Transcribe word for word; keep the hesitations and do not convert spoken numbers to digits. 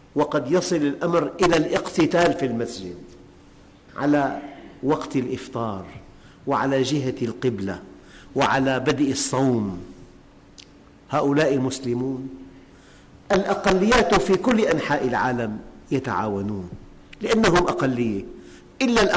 وقد يصل الأمر إلى الاقتتال في المسجد على وقت الإفطار وعلى جهة القبلة وعلى بدء الصوم. هؤلاء مسلمون. الأقليات في كل أنحاء العالم يتعاونون لأنهم أقلية، إلا